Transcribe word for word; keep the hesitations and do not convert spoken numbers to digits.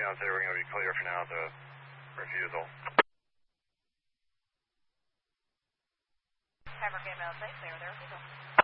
I'd say we're going to be clear for now to refusal. Hammer came out, say clear there, refusal.